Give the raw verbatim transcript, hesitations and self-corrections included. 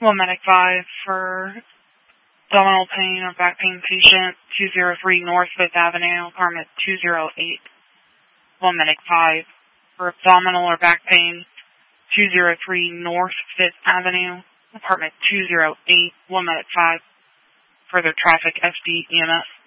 One Medic five for abdominal pain or back pain patient, two oh three North fifth Avenue, apartment two oh eight. One Medic five for abdominal or back pain, two oh three North fifth Avenue, apartment two oh eight. One Medic five. Further traffic, S D E M S.